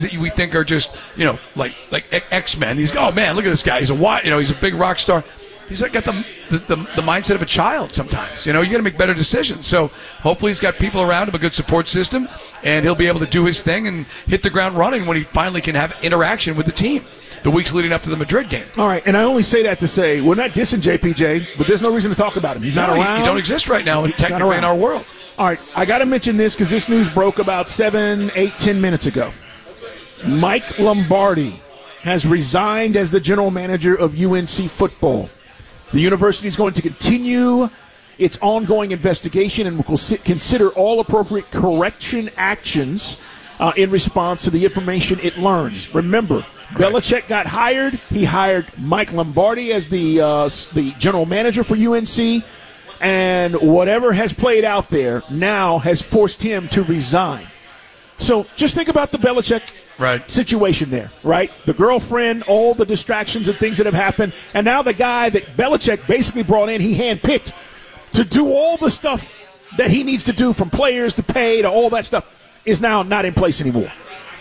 that we think are just, like X-Men. Oh man, look at this guy. He's he's a big rock star. He's got the mindset of a child sometimes. You got to make better decisions. So hopefully he's got people around him, a good support system, and he'll be able to do his thing and hit the ground running when he finally can have interaction with the team the weeks leading up to the Madrid game. All right, and I only say that to say we're not dissing JPJ, but there's no reason to talk about him. He's not around. He don't exist right now technically in our world. All right, I got to mention this because this news broke about 7, 8, 10 minutes ago. Mike Lombardi has resigned as the general manager of UNC football. The university is going to continue its ongoing investigation and will consider all appropriate correction actions in response to the information it learns. Remember, Belichick got hired. He hired Mike Lombardi as the general manager for UNC, and whatever has played out there now has forced him to resign. So just think about the Belichick situation there, right? The girlfriend, all the distractions and things that have happened, and now the guy that Belichick basically brought in, he handpicked to do all the stuff that he needs to do, from players to pay to all that stuff, is now not in place anymore.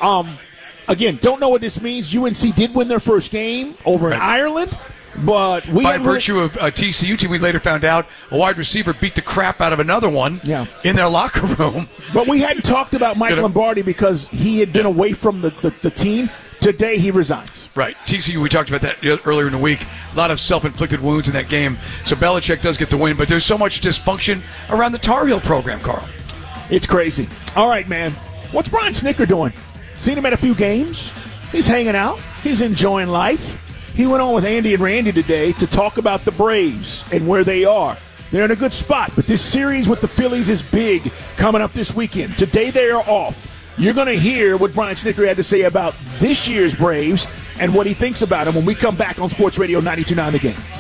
Again, don't know what this means. UNC did win their first game over in Ireland. But by virtue of a TCU team, we later found out a wide receiver beat the crap out of another one in their locker room. But we hadn't talked about Mike Lombardi because he had been away from the team. Today he resigns. Right. TCU, we talked about that earlier in the week. A lot of self-inflicted wounds in that game. So Belichick does get the win, but there's so much dysfunction around the Tar Heel program, Carl. It's crazy. All right, man. What's Brian Snicker doing? Seen him at a few games. He's hanging out. He's enjoying life. He went on with Andy and Randy today to talk about the Braves and where they are. They're in a good spot, but this series with the Phillies is big coming up this weekend. Today they are off. You're going to hear what Brian Snicker had to say about this year's Braves and what he thinks about them when we come back on Sports Radio 92.9 The Game.